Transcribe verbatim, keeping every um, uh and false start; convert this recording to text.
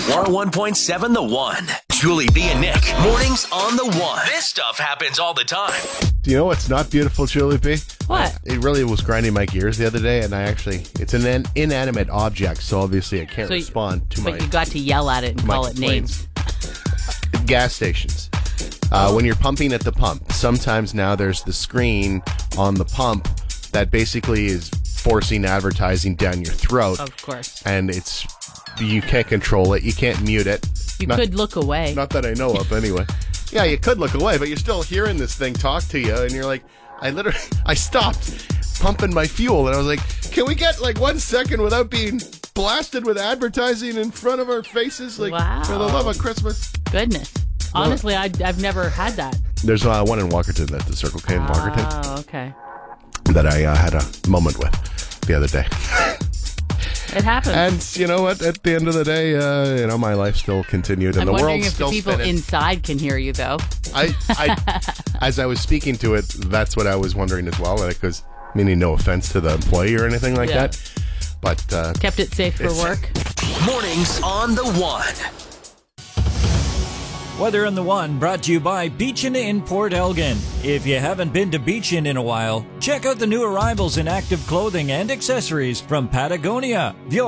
one oh one point seven The One. Julie B and Nick. Mornings on The One. This stuff happens all the time. Do you know what's not beautiful, Julie B? What? It really was grinding my gears the other day, and I actually, it's an in- inanimate object, so obviously I can't So you- respond to But my you got to yell at it and my call it names. complaints. Gas stations. Uh, when you're pumping at the pump, sometimes now there's the screen on the pump that basically is forcing advertising down your throat. Of course. And it's, you can't control it. You can't mute it. You Not- could look away. Not that I know of, anyway. Yeah, you could look away, but you're still hearing this thing talk to you, and you're like, I literally, I stopped pumping my fuel, and I was like, can we get like one second without being blasted with advertising in front of our faces? Like, Wow. for the love of Christmas. Goodness. Honestly, I, I've never had that. There's uh, one in Walkerton, at the Circle K in Walkerton, Oh, okay. that I uh, had a moment with the other day. It happens. And you know what? At the end of the day, uh, you know, my life still continued, and I'm the wondering world's if the still people spinning. inside can hear you, though. I, I, as I was speaking to it, that's what I was wondering as well. Because, meaning no offense to the employee or anything like Yeah. that, but uh, Kept it safe for It's- work. Mornings on The One. Weather on The One brought to you by Beachin in Port Elgin. If you haven't been to Beachin in a while, check out the new arrivals in active clothing and accessories from Patagonia. The